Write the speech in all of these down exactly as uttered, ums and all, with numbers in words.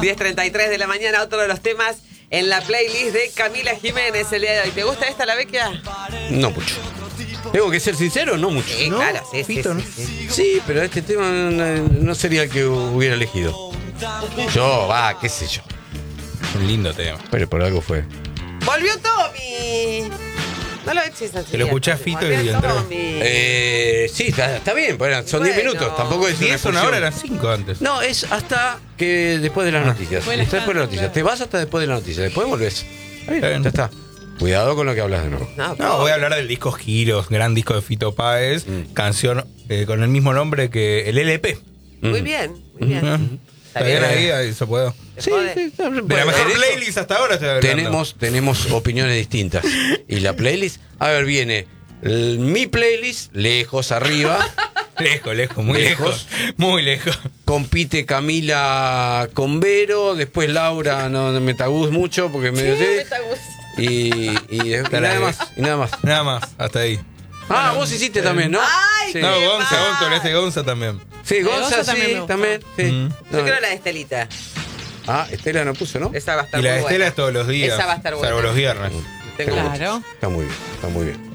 diez treinta y tres de la mañana, otro de los temas en la playlist de Camila Jiménez el día de hoy. ¿Te gusta esta, la Vecchia? No mucho. Tengo que ser sincero, no mucho. Sí, ¿no? claro, sí, sí, Fito, sí, ¿no? sí. Sí, pero este tema no, no sería el que hubiera elegido. Yo, va, qué sé yo. Un lindo tema. Pero por algo fue. ¡Volvió Tommy! No lo eches así. Te lo escuché a Fito y Volvió entró. Tommy. Eh, sí, está, está bien, bueno, son diez Bueno. minutos, tampoco es diez, una una hora, expulsión. eran cinco antes. No, es hasta que después de las noticias. Bueno, Está después de las claro. noticias. Te vas hasta después de las noticias. Después volvés. Está bien, Está bien. ya está. Cuidado con lo que hablas de nuevo. No, No, voy a hablar del disco Giros, gran disco de Fito Páez, Mm. canción eh, con el mismo nombre que el L P. Muy bien, muy bien. ¿Eh? ¿Está bien ahí? Ahí se puede. ¿Te Sí, jode? sí, está bien. De la Bueno, mejor en eso playlist hasta ahora estoy hablando. tenemos, tenemos opiniones distintas. Y la playlist, a ver, viene el- mi playlist, lejos arriba. Lejos, lejos, muy Lejos. lejos. Muy lejos. Compite Camila con Vero, después Laura no, no me tagús mucho porque medio Sí, sé. me está gustando. Y, y, y nada más, y nada más. Nada más, hasta ahí. Ah, vos hiciste también, ¿no? Ay, Sí, No, qué Gonza, mal. Gonza, le hace Gonza también. sí de Gonza, Gonza sí, también me gustó. también. Sí. Mm. Yo No. quiero la de Estelita. Ah, Estela no puso, ¿no? Esa va a estar Y la muy de Estela buena. es todos los días. Esa va a estar buena. Salvo los viernes. Tengo Está mucho. Claro. Está muy bien, está muy bien.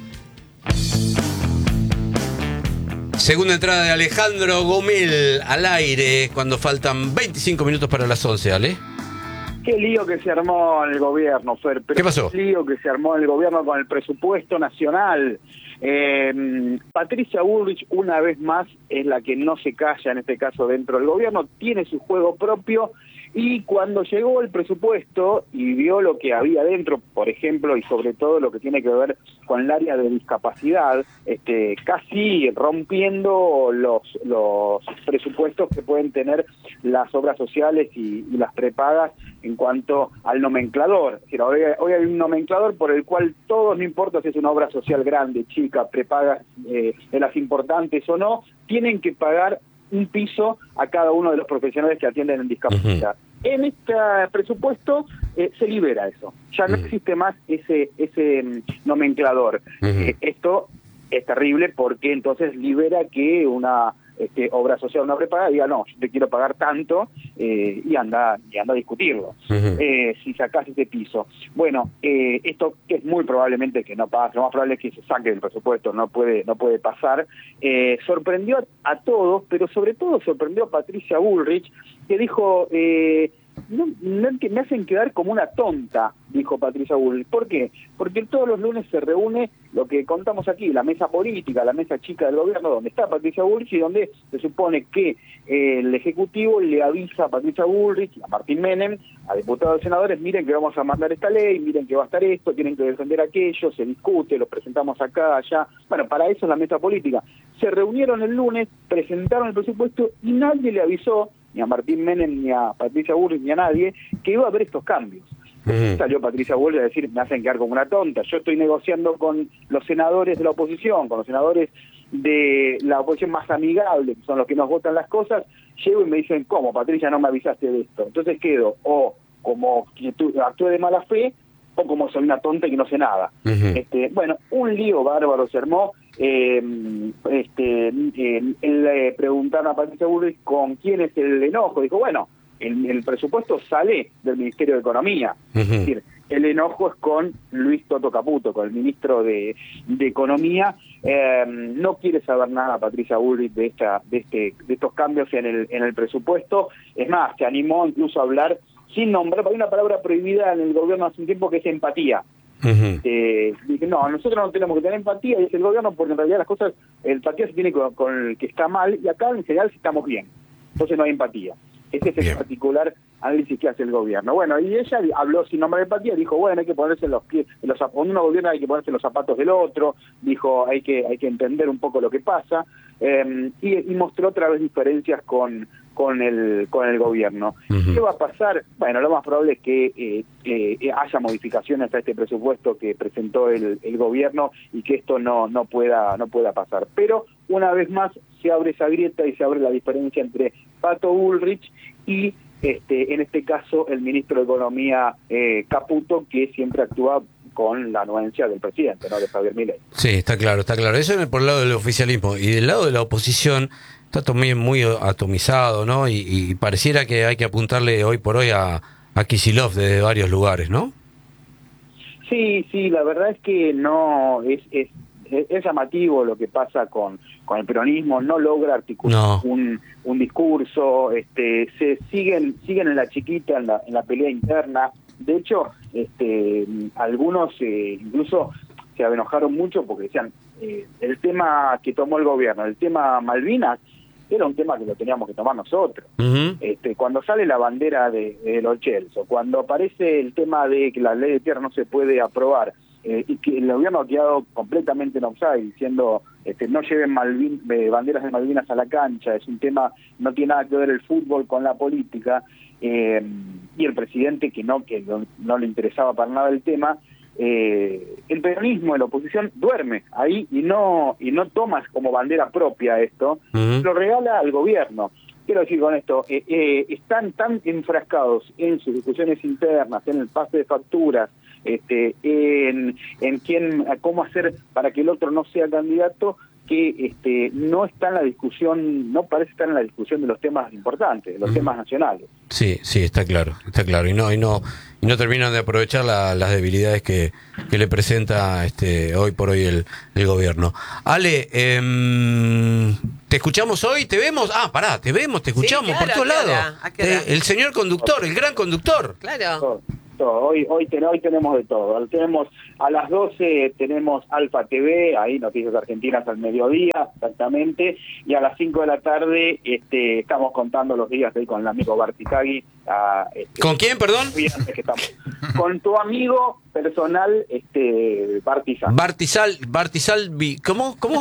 Segunda entrada de Alejandro Gomel al aire cuando faltan veinticinco minutos para las once, Ale. Qué lío que se armó en el gobierno, Fer. Pero ¿Qué pasó? Qué lío que se armó en el gobierno con el presupuesto nacional. Eh, Patricia Bullrich, una vez más, es la que no se calla, en este caso, dentro del gobierno, tiene su juego propio, y cuando llegó el presupuesto y vio lo que había dentro, por ejemplo, y sobre todo lo que tiene que ver con el área de discapacidad, este, casi rompiendo los, los presupuestos que pueden tener las obras sociales y, y las prepagas en cuanto al nomenclador. Es decir, hoy, hoy hay un nomenclador por el cual todos, no importa si es una obra social grande, chica, prepagas eh, de las importantes o no, tienen que pagar un piso a cada uno de los profesionales que atienden en discapacidad. Uh-huh. En este presupuesto eh, se libera eso. Ya no uh-huh. existe más ese ese um, nomenclador. Uh-huh. Eh, esto es terrible porque entonces libera que una este, obra social, una prepaga, diga, no, yo te quiero pagar tanto eh, y anda y anda a discutirlo. Uh-huh. Eh, si sacás ese piso. Bueno, eh, esto que es muy probablemente que no pase, lo más probable es que se saque del presupuesto, no puede no puede pasar. Eh, sorprendió a, a todos, pero sobre todo sorprendió a Patricia Bullrich, que dijo, eh, no, no, me hacen quedar como una tonta, dijo Patricia Bullrich. ¿Por qué? Porque todos los lunes se reúne lo que contamos aquí, la mesa política, la mesa chica del gobierno, donde está Patricia Bullrich y donde se supone que eh, el Ejecutivo le avisa a Patricia Bullrich, a Martín Menem, a diputados y senadores, miren que vamos a mandar esta ley, miren que va a estar esto, tienen que defender aquello, se discute, lo presentamos acá, allá. Bueno, para eso es la mesa política. Se reunieron el lunes, presentaron el presupuesto y nadie le avisó, ni a Martín Menem, ni a Patricia Bullrich, ni a nadie, que iba a haber estos cambios. Uh-huh. Salió Patricia Bullrich a decir, me hacen quedar como una tonta, yo estoy negociando con los senadores de la oposición, con los senadores de la oposición más amigable, que son los que nos votan las cosas, llego y me dicen, ¿cómo, Patricia, no me avisaste de esto? Entonces quedo, o como que actúe de mala fe, o como soy una tonta y que no sé nada. Uh-huh. Este, bueno, un lío bárbaro se armó. Eh, este, eh, le preguntaron a Patricia Bullrich con quién es el enojo. Dijo, bueno, el, el presupuesto sale del Ministerio de Economía. Uh-huh. Es decir, el enojo es con Luis Toto Caputo, con el ministro de, de Economía. Eh, no quiere saber nada Patricia Bullrich de esta, de este, de estos cambios en el, en el presupuesto. Es más, se animó incluso a hablar sin nombrar, hay una palabra prohibida en el gobierno hace un tiempo que es empatía. Uh-huh. Eh, dije, no, nosotros no tenemos que tener empatía, dice el gobierno, porque en realidad las cosas, el empatía se tiene con, con el que está mal, y acá en general estamos bien, entonces no hay empatía. Ese es el bien. particular análisis que hace el gobierno. Bueno, y ella habló sin nombrar empatía, dijo, bueno, hay que ponerse en los pies, en los, cuando uno gobierna hay que ponerse en los zapatos del otro, dijo, hay que hay que entender un poco lo que pasa, eh, y, y mostró otra vez diferencias con con el con el gobierno. Uh-huh. ¿Qué va a pasar? Bueno, lo más probable es que eh, eh, haya modificaciones a este presupuesto que presentó el, el gobierno y que esto no no pueda no pueda pasar. Pero una vez más se abre esa grieta y se abre la diferencia entre Pato Bullrich y este en este caso el ministro de Economía eh, Caputo, que siempre actúa con la anuencia del presidente, ¿no? De Javier Milei. Sí, está claro, está claro. Eso es por el lado del oficialismo. Y del lado de la oposición, está todo muy, muy atomizado, ¿no? Y, y pareciera que hay que apuntarle hoy por hoy a, a Kicillof desde varios lugares, ¿no? Sí, sí, la verdad es que no es, es, es llamativo lo que pasa con, con el peronismo, no logra articular No. un, un discurso, este, se siguen siguen en la chiquita, en la, en la pelea interna. De hecho, este, algunos eh, incluso se enojaron mucho porque decían, eh, el tema que tomó el gobierno, el tema Malvinas, era un tema que lo teníamos que tomar nosotros. Uh-huh. Este, cuando sale la bandera de, de los Chelsea, cuando aparece el tema de que la ley de tierra no se puede aprobar, eh, y que el gobierno ha quedado completamente en offside, diciendo este, no lleven Malvin, eh, banderas de Malvinas a la cancha, es un tema, no tiene nada que ver el fútbol con la política, eh, y el presidente que no, que no, no le interesaba para nada el tema, eh, el peronismo de la oposición duerme ahí y no y no toma como bandera propia esto, Uh-huh. lo regala al gobierno. Quiero decir con esto, eh, eh, están tan enfrascados en sus discusiones internas, en el pase de facturas, este, en, en quién, cómo hacer para que el otro no sea candidato, que este, no está en la discusión, no parece estar en la discusión de los temas importantes, de los uh-huh. temas nacionales. Sí, sí, está claro, está claro. Y no, y no, y no terminan de aprovechar la, las debilidades que, que le presenta este hoy por hoy el, el gobierno. Ale, eh, ¿te escuchamos hoy? ¿Te vemos? Ah, pará, te vemos, te escuchamos Sí, claro, por todos ¿a qué hora? lados. ¿A qué hora? Eh, el señor conductor, el gran conductor. Claro. Todo, todo. Hoy, hoy, ten, hoy tenemos de todo. Tenemos a las doce tenemos Alfa T V, ahí Noticias Argentinas al mediodía, exactamente, y a las cinco de la tarde este, estamos contando los días ahí con el amigo Bartizagui. A, este, ¿Con quién, perdón? Que estamos. Con tu amigo personal, este, Bartizal. Bartizal, Bartizal, ¿cómo? ¿Cómo?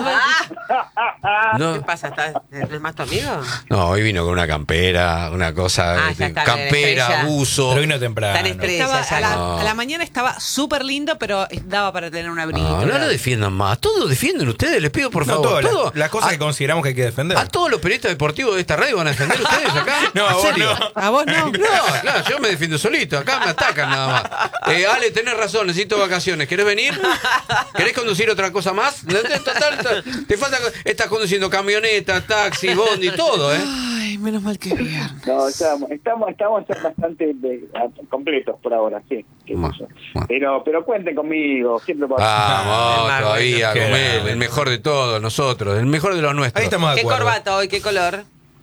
Ah, No. ¿qué pasa? ¿Estás, ¿No es más tu amigo? No, hoy vino con una campera, una cosa, Ah, ya está, campera, estrella. buzo. Pero vino temprano. Tan estrella. Estaba, ya a, la, no. a la mañana estaba súper lindo, pero daba para tener un abrigo. No, no lo defiendan más. Todos defienden ustedes, les pido por No, favor. todo, la- todo. las cosas a, que consideramos que hay que defender. a todos los periodistas deportivos de esta radio van a defender ustedes acá. No, a ¿En vos serio? no. A vos no. No, claro, yo me defiendo solito. Acá me atacan nada más. Eh, Ale, tenés razón, necesito vacaciones. ¿Querés venir? ¿Querés conducir otra cosa más? Total, te falta. Estás conduciendo camionetas, taxi, bondi, todo, ¿eh? Ay, menos mal que es viernes. No, estamos, estamos, estamos bastante de- completos por ahora, sí. qué Bueno, sé yo. bueno. Pero, pero cuenten conmigo, siempre por Vamos, Ah, todavía, bueno. con él, el mejor de todos, nosotros, el mejor de los nuestros. Ahí estamos de ¿Qué acuerdo. corbata hoy? ¿Qué color?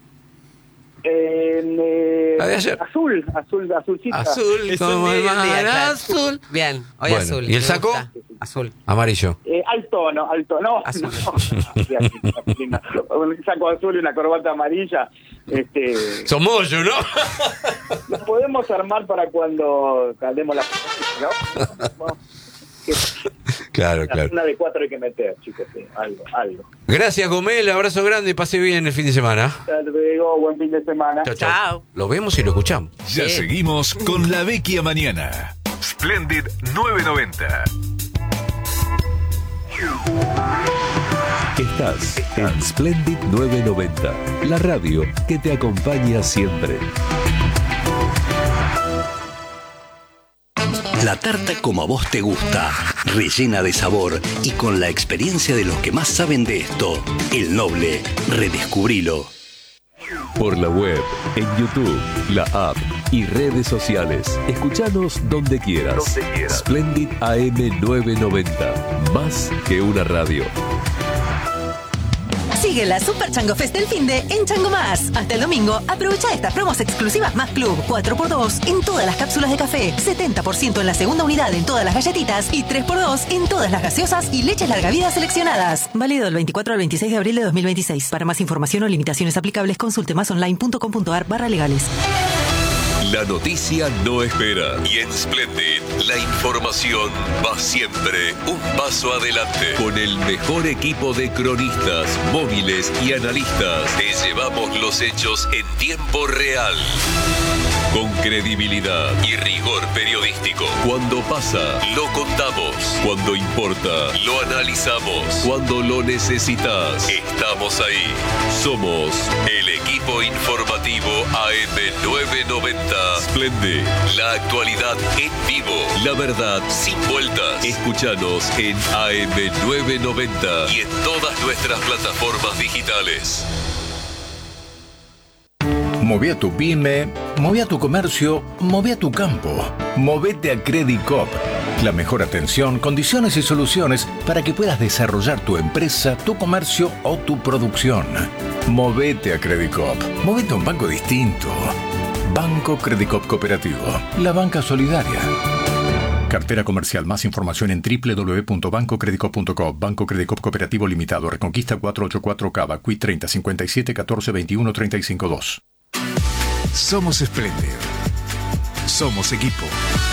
En, eh, La de ayer. azul, azul, azulcita. Azul, Es como un el día, mar claro. azul. Bien, hoy Bueno, azul. ¿y el me saco? gusta. Azul. Amarillo. Eh, alto, no, alto, no. Azul. no. Un saco azul y una corbata amarilla. Este, Somos yo, ¿no? lo podemos armar para cuando caldemos la. ¿no? Que- Claro, claro. Una de cuatro hay que meter, chicos, sí, algo, algo. Gracias, Gomel, abrazo grande y pase bien el fin de semana. Hasta luego, buen fin de semana. Chao, chao. Chao. Lo vemos y lo escuchamos. Ya Bien. seguimos con La Vecchia Mañana. Splendid nueve noventa. Estás en Splendid nueve noventa, la radio que te acompaña siempre. La tarta como a vos te gusta, rellena de sabor y con la experiencia de los que más saben de esto. El Noble, redescubrilo. Por la web, en YouTube, la app y redes sociales. Escuchanos donde quieras. Donde quieras. Splendid A M nueve noventa, más que una radio. Sigue la Super Chango Fest del finde en Chango Más. Hasta el domingo, aprovecha estas promos exclusivas Más Club. cuatro por dos en todas las cápsulas de café, setenta por ciento en la segunda unidad en todas las galletitas y tres por dos en todas las gaseosas y leches larga vida seleccionadas. Válido del veinticuatro al veintiséis de abril de dos mil veintiséis. Para más información o limitaciones aplicables, consulte másonline.com.ar barra legales. La noticia no espera. Y en Splendid, la información va siempre un paso adelante. Con el mejor equipo de cronistas, móviles y analistas, te llevamos los hechos en tiempo real. Con credibilidad y rigor periodístico. Cuando pasa, lo contamos. Cuando importa, lo analizamos. Cuando lo necesitas, estamos ahí. Somos el equipo informativo A M nueve noventa. Splendid, la actualidad en vivo. La verdad sin vueltas. Escúchanos en A M nueve noventa y en todas nuestras plataformas digitales. Moví a tu pyme, moví a tu comercio, moví a tu campo. Movete a Credicop. La mejor atención, condiciones y soluciones para que puedas desarrollar tu empresa, tu comercio o tu producción. Movete a Credicop. Movete a un banco distinto. Banco Credicop Cooperativo. La banca solidaria. Cartera comercial. Más información en doble u doble u doble u punto banco credicop punto com. Banco Credicop Cooperativo Limitado. Reconquista cuatrocientos ochenta y cuatro Cava. Q I treinta cincuenta y siete catorce veintiuno treinta y cinco dos. Somos Splendid. Somos equipo.